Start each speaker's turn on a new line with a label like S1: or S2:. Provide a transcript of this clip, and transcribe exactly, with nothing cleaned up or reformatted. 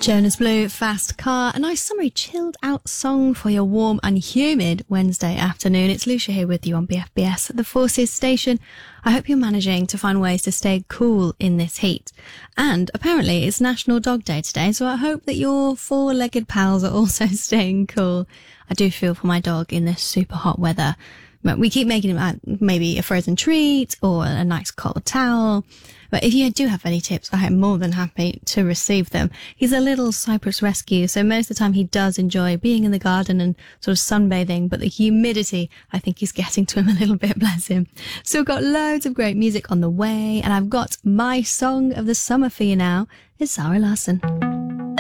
S1: Jonas Blue, Fast Car, a nice summery chilled out song for your warm and humid Wednesday afternoon. It's Lucia here with you on B F B S at the Forces station. I hope you're managing to find ways to stay cool in this heat. And apparently it's National Dog Day today, so I hope that your four-legged pals are also staying cool. I do feel for my dog in this super hot weather. But we keep making him uh, maybe a frozen treat or a nice cold towel. But if you do have any tips, I'm more than happy to receive them. He's a little Cyprus rescue, so most of the time he does enjoy being in the garden and sort of sunbathing, but the humidity, I think, is getting to him a little bit, bless him. So we've got loads of great music on the way, and I've got my song of the summer for you now. It's Zara Larsson.